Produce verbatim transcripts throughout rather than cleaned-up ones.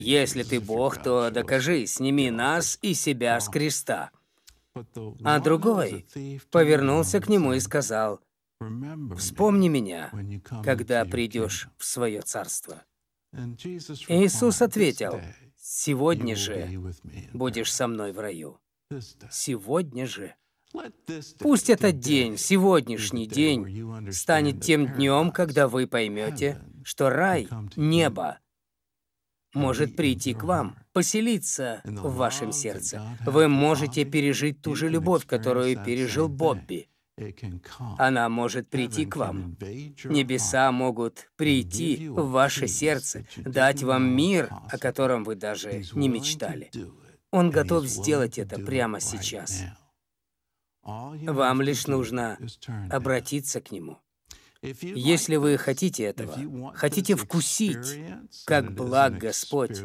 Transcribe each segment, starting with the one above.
Если ты Бог, то докажи, сними нас и себя с креста. А другой повернулся к нему и сказал: «Вспомни меня, когда придешь в свое царство». Иисус ответил: «Сегодня же будешь со мной в раю». Сегодня же. Пусть этот день, сегодняшний день, станет тем днем, когда вы поймете, что рай, небо, может прийти к вам, поселиться в вашем сердце. Вы можете пережить ту же любовь, которую пережил Бобби. Она может прийти к вам. Небеса могут прийти в ваше сердце, дать вам мир, о котором вы даже не мечтали. Он готов сделать это прямо сейчас. Вам лишь нужно обратиться к Нему. Если вы хотите этого, хотите вкусить, как благ Господь,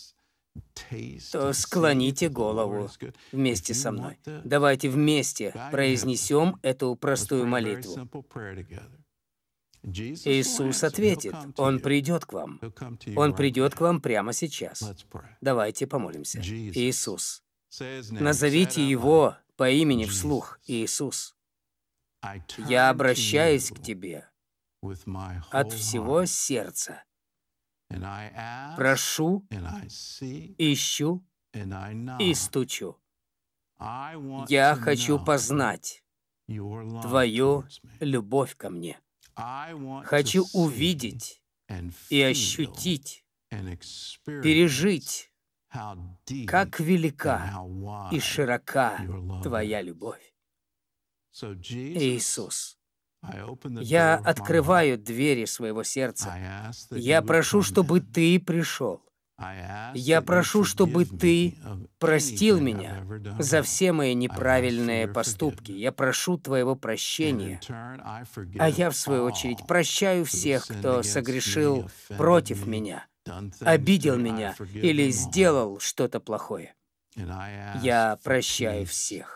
то склоните голову вместе со мной. Давайте вместе произнесем эту простую молитву. Иисус ответит, Он придет к вам. Он придет к вам прямо сейчас. Давайте помолимся. Иисус. Назовите Его по имени вслух. Иисус. Я обращаюсь к Тебе от всего сердца. Прошу, ищу и стучу. Я хочу познать Твою любовь ко мне. Хочу увидеть и ощутить, пережить, как велика и широка Твоя любовь. Иисус, я открываю двери своего сердца. Я прошу, чтобы Ты пришел. Я прошу, чтобы Ты простил меня за все мои неправильные поступки. Я прошу Твоего прощения. А я, в свою очередь, прощаю всех, кто согрешил против меня, обидел меня или сделал что-то плохое. Я прощаю всех.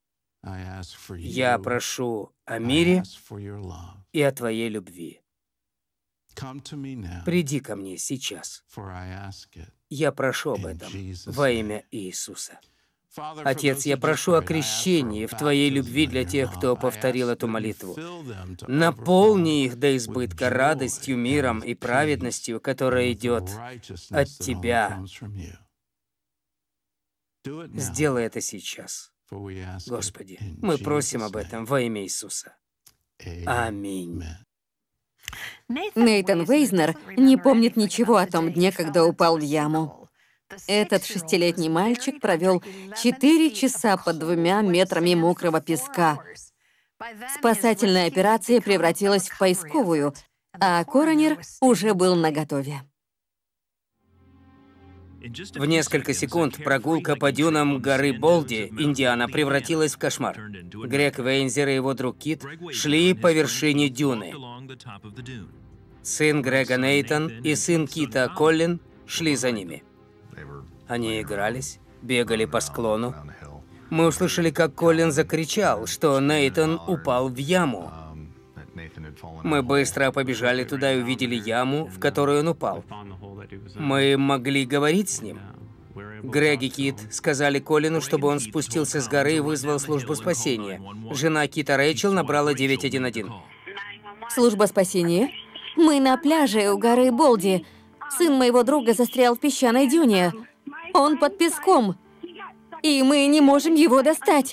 Я прошу о мире и о Твоей любви. Приди ко мне сейчас. Я прошу об этом во имя Иисуса. Отец, я прошу о крещении в Твоей любви для тех, кто повторил эту молитву. Наполни их до избытка радостью, миром и праведностью, которая идет от Тебя. Сделай это сейчас. Господи, мы просим об этом во имя Иисуса. Аминь. Нейтан Вейзнер не помнит ничего о том дне, когда упал в яму. Этот шестилетний мальчик провел четыре часа под двумя метрами мокрого песка. Спасательная операция превратилась в поисковую, а коронер уже был наготове. В несколько секунд прогулка по дюнам горы Болди, Индиана, превратилась в кошмар. Грег Вейнзер и его друг Кит шли по вершине дюны. Сын Грега Нейтан и сын Кита Коллин шли за ними. Они игрались, бегали по склону. Мы услышали, как Коллин закричал, что Нейтан упал в яму. Мы быстро побежали туда и увидели яму, в которую он упал. Мы могли говорить с ним. Грег и Кит сказали Коллину, чтобы он спустился с горы и вызвал службу спасения. Жена Кита Рэйчел набрала девять один один. Служба спасения? Мы на пляже у горы Болди. Сын моего друга застрял в песчаной дюне. Он под песком. И мы не можем его достать.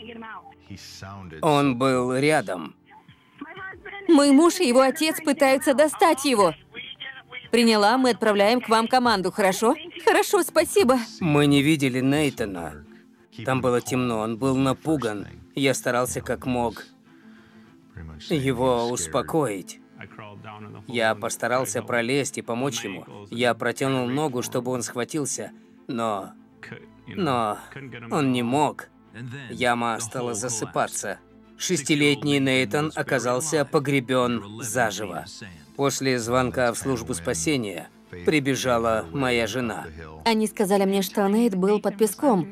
Он был рядом. Мой муж и его отец пытаются достать его. Приняла, мы отправляем к вам команду, хорошо? Хорошо, спасибо. Мы не видели Нейтана. Там было темно, он был напуган. Я старался как мог его успокоить. Я постарался пролезть и помочь ему. Я протянул ногу, чтобы он схватился, но... Но он не мог. Яма стала засыпаться. Шестилетний Нейтан оказался погребен заживо. После звонка в службу спасения прибежала моя жена. Они сказали мне, что Нейт был под песком.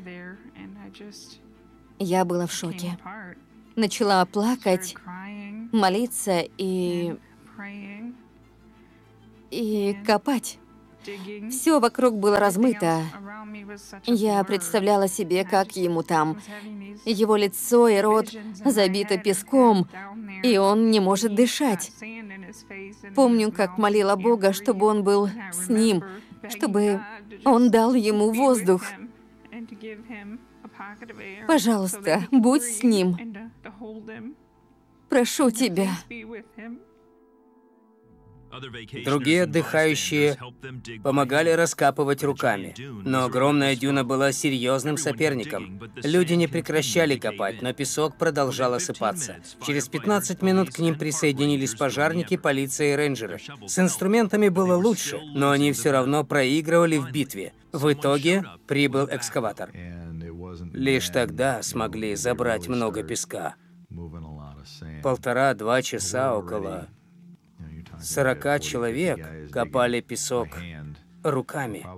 Я была в шоке. Начала плакать, молиться и... и копать. Все вокруг было размыто. Я представляла себе, как ему там. Его лицо и рот забиты песком, и он не может дышать. Помню, как молила Бога, чтобы он был с ним, чтобы он дал ему воздух. Пожалуйста, будь с ним. Прошу тебя. Другие отдыхающие помогали раскапывать руками, но огромная дюна была серьезным соперником. Люди не прекращали копать, но песок продолжал осыпаться. Через пятнадцать минут к ним присоединились пожарники, полиция и рейнджеры. С инструментами было лучше, но они все равно проигрывали в битве. В итоге прибыл экскаватор. Лишь тогда смогли забрать много песка. Полтора-два часа около сорока человек копали песок руками.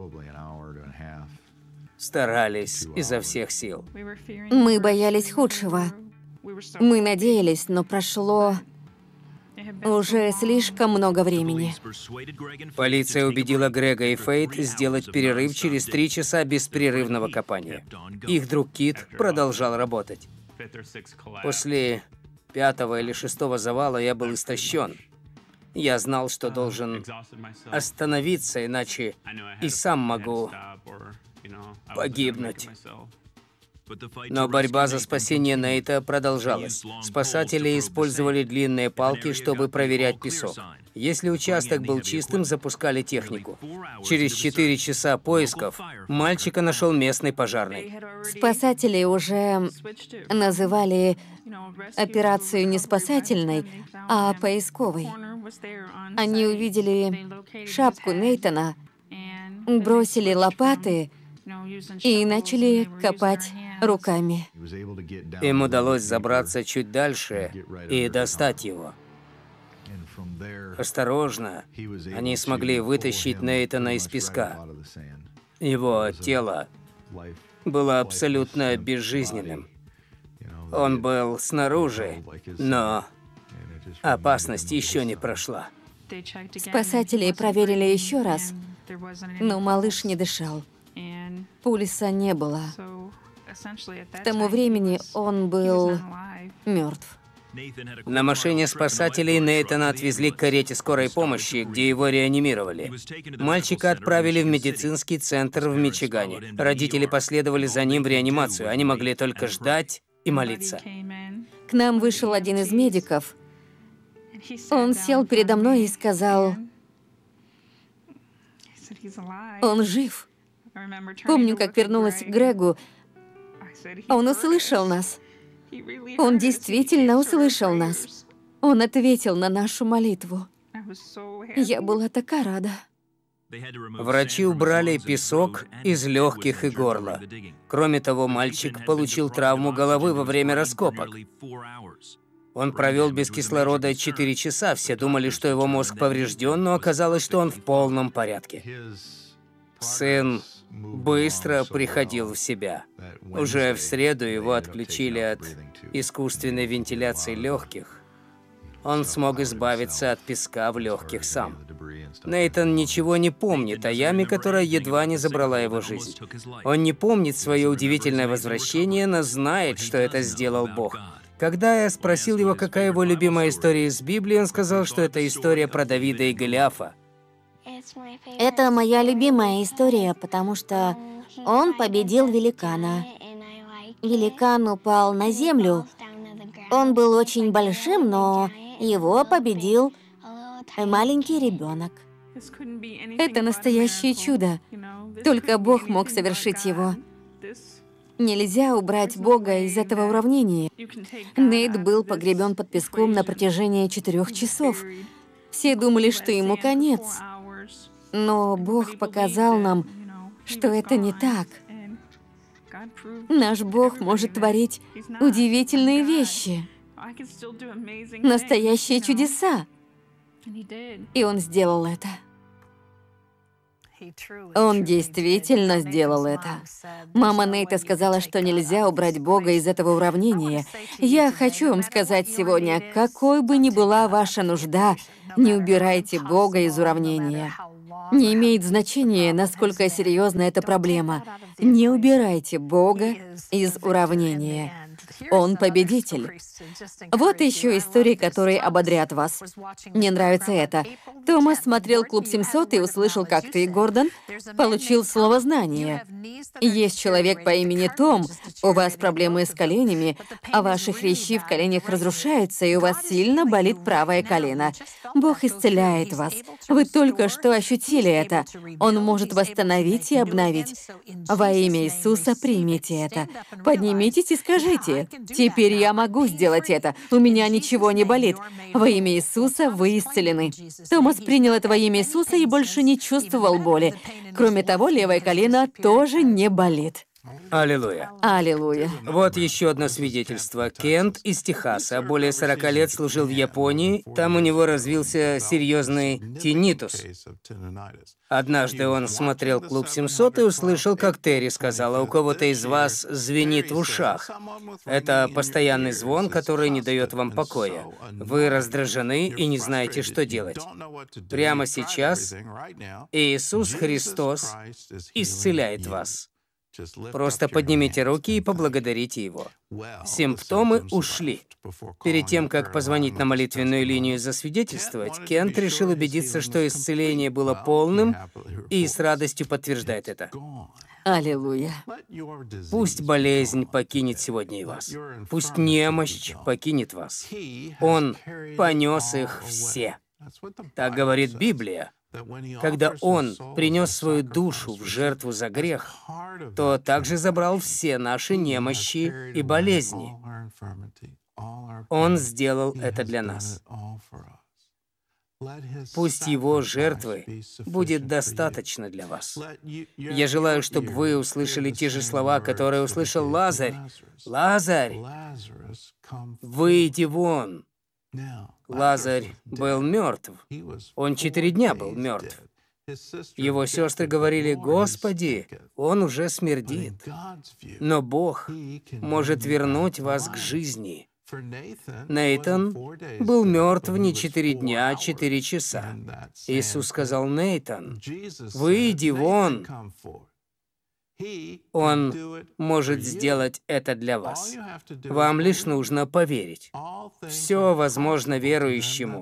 Старались изо всех сил. Мы боялись худшего. Мы надеялись, но прошло уже слишком много времени. Полиция убедила Грега и Фейт сделать перерыв через три часа беспрерывного копания. Их друг Кит продолжал работать. После пятого или шестого завала я был истощен. Я знал, что должен остановиться, иначе и сам могу погибнуть. Но борьба за спасение Нейта продолжалась. Спасатели использовали длинные палки, чтобы проверять песок. Если участок был чистым, запускали технику. Через четыре часа поисков мальчика нашел местный пожарный. Спасатели уже называли операцию не спасательной, а поисковой. Они увидели шапку Нейтана, бросили лопаты и начали копать руками. Им удалось забраться чуть дальше и достать его. Осторожно, они смогли вытащить Нейтана из песка. Его тело было абсолютно безжизненным. Он был снаружи, но опасность еще не прошла. Спасатели проверили еще раз, но малыш не дышал. Пульса не было. К тому времени он был мертв. На машине спасателей Нейтана отвезли к карете скорой помощи, где его реанимировали. Мальчика отправили в медицинский центр в Мичигане. Родители последовали за ним в реанимацию. Они могли только ждать и молиться. К нам вышел один из медиков. Он сел передо мной и сказал: «Он жив». Помню, как вернулась к Грегу. Он услышал нас. Он действительно услышал нас. Он ответил на нашу молитву. Я была такая рада. Врачи убрали песок из легких и горла. Кроме того, мальчик получил травму головы во время раскопок. Он провел без кислорода четыре часа. Все думали, что его мозг поврежден, но оказалось, что он в полном порядке. Сын быстро приходил в себя. Уже в среду его отключили от искусственной вентиляции легких. Он смог избавиться от песка в легких сам. Нейтан ничего не помнит о яме, которая едва не забрала его жизнь. Он не помнит свое удивительное возвращение, но знает, что это сделал Бог. Когда я спросил его, какая его любимая история из Библии, он сказал, что это история про Давида и Голиафа. Это моя любимая история, потому что он победил великана. Великан упал на землю. Он был очень большим, но его победил маленький ребенок. Это настоящее чудо. Только Бог мог совершить его. Нельзя убрать Бога из этого уравнения. Нейт был погребен под песком на протяжении четырех часов. Все думали, что ему конец. Но Бог показал нам, что это не так. Наш Бог может творить удивительные вещи, настоящие чудеса. И Он сделал это. Он действительно сделал это. Мама Нейта сказала, что нельзя убрать Бога из этого уравнения. Я хочу вам сказать сегодня, какой бы ни была ваша нужда, не убирайте Бога из уравнения. Не имеет значения, насколько серьезна эта проблема. Не убирайте Бога из уравнения. Он победитель. Вот еще истории, которые ободрят вас. Мне нравится это. Томас смотрел «Клуб семьсот» и услышал, как ты, Гордон, получил слово знания. Есть человек по имени Том, у вас проблемы с коленями, а ваши хрящи в коленях разрушаются, и у вас сильно болит правое колено. Бог исцеляет вас. Вы только что ощутили это. Он может восстановить и обновить. Во имя Иисуса примите это. Поднимитесь и скажите: «Теперь я могу сделать это. У меня ничего не болит. Во имя Иисуса вы исцелены». Томас принял это во имя Иисуса и больше не чувствовал боли. Кроме того, левое колено тоже не болит. Аллилуйя. Аллилуйя. Вот еще одно свидетельство. Кент из Техаса более сорока лет служил в Японии. Там у него развился серьезный тиннитус. Однажды он смотрел «Клуб семьсот» и услышал, как Терри сказала: «У кого-то из вас звенит в ушах». Это постоянный звон, который не дает вам покоя. Вы раздражены и не знаете, что делать. Прямо сейчас Иисус Христос исцеляет вас. Просто поднимите руки и поблагодарите Его. Симптомы ушли. Перед тем, как позвонить на молитвенную линию и засвидетельствовать, Кент решил убедиться, что исцеление было полным, и с радостью подтверждает это. Аллилуйя. Пусть болезнь покинет сегодня и вас. Пусть немощь покинет вас. Он понес их все. Так говорит Библия. Когда Он принес свою душу в жертву за грех, то также забрал все наши немощи и болезни. Он сделал это для нас. Пусть Его жертвы будет достаточно для вас. Я желаю, чтобы вы услышали те же слова, которые услышал Лазарь. «Лазарь, выйди вон!» Лазарь был мертв. Он четыре дня был мертв. Его сестры говорили: «Господи, он уже смердит». Но Бог может вернуть вас к жизни. Нейтан был мертв не четыре дня, а четыре часа. Иисус сказал: «Нейтан, выйди вон». Он может сделать это для вас. Вам лишь нужно поверить. Все возможно верующему.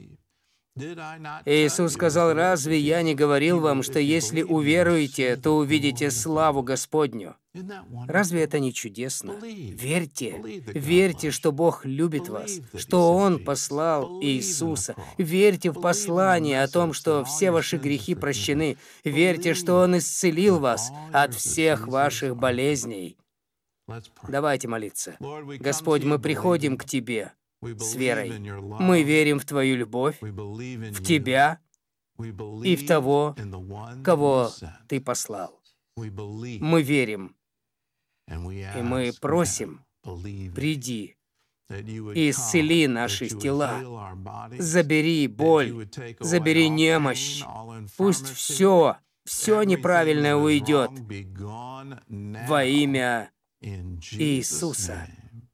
Иисус сказал: «Разве я не говорил вам, что если уверуете, то увидите славу Господню?» Разве это не чудесно? Верьте, верьте, что Бог любит вас, что Он послал Иисуса. Верьте в послание о том, что все ваши грехи прощены. Верьте, что Он исцелил вас от всех ваших болезней. Давайте молиться. Господь, мы приходим к Тебе с верой. Мы верим в Твою любовь, в Тебя и в того, кого Ты послал. Мы верим, и мы просим: приди и исцели наши тела. Забери боль, забери немощь. Пусть все, все неправильное уйдет во имя Иисуса.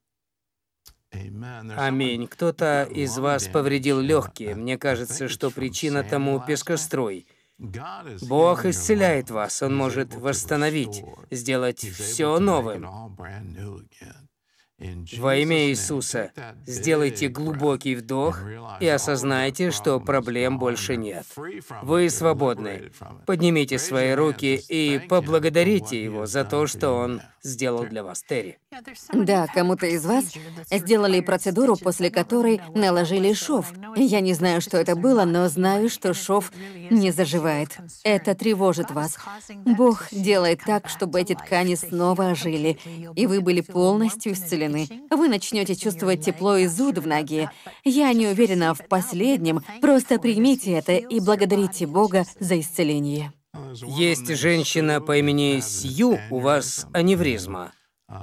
Аминь. Кто-то из вас повредил легкие. Мне кажется, что причина тому пескоструй. Бог исцеляет вас. Он может восстановить, сделать все новым. Во имя Иисуса сделайте глубокий вдох и осознайте, что проблем больше нет. Вы свободны. Поднимите свои руки и поблагодарите Его за то, что Он сделал для вас. Терри. Да, кому-то из вас сделали процедуру, после которой наложили шов. Я не знаю, что это было, но знаю, что шов не заживает. Это тревожит вас. Бог делает так, чтобы эти ткани снова ожили, и вы были полностью исцелены. Вы начнете чувствовать тепло и зуд в ноге. Я не уверена в последнем. Просто примите это и благодарите Бога за исцеление. Есть женщина по имени Сью, у вас аневризма.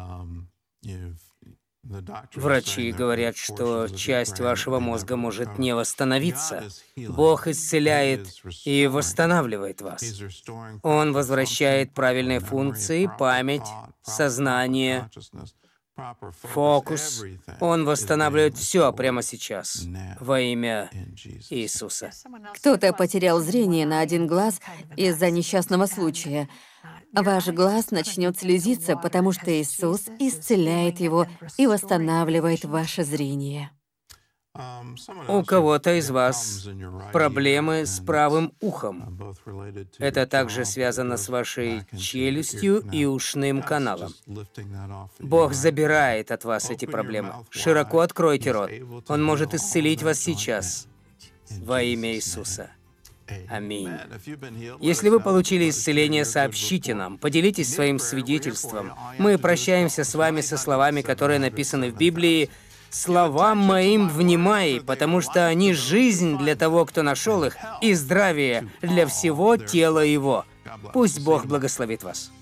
Врачи говорят, что часть вашего мозга может не восстановиться. Бог исцеляет и восстанавливает вас. Он возвращает правильные функции, память, сознание. фокус. Он восстанавливает все прямо сейчас во имя Иисуса. Кто-то потерял зрение на один глаз из-за несчастного случая. Ваш глаз начнет слезиться, потому что Иисус исцеляет его и восстанавливает ваше зрение. У кого-то из вас проблемы с правым ухом. Это также связано с вашей челюстью и ушным каналом. Бог забирает от вас эти проблемы. Широко откройте рот. Он может исцелить вас сейчас во имя Иисуса. Аминь. Если вы получили исцеление, сообщите нам, поделитесь своим свидетельством. Мы прощаемся с вами со словами, которые написаны в Библии: «Словам моим внимай, потому что они жизнь для того, кто нашел их, и здравие для всего тела его». Пусть Бог благословит вас.